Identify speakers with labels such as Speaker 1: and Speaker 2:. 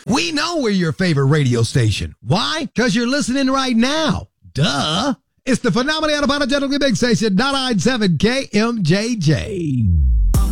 Speaker 1: We know we're your favorite radio station. Why? Because you're listening right now. Duh. It's the phenomenal unapologetically big station, 997 KMJJ.